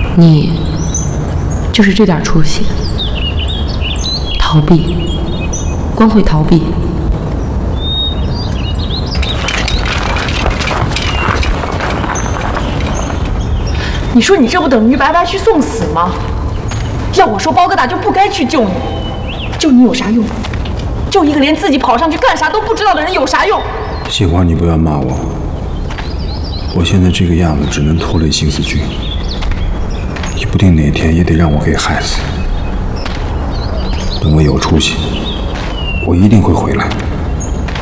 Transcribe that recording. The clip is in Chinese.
你就是这点出息，逃避，光会逃避。 你说你这不等于白白去送死吗？要我说，包疙瘩就不该去救你，救你有啥用？救一个连自己跑上去干啥都不知道的人有啥用？ 希望你不要骂我，我现在这个样子只能拖累刑司局，也不定哪天也得让我给害死。等我有出息，我一定会回来。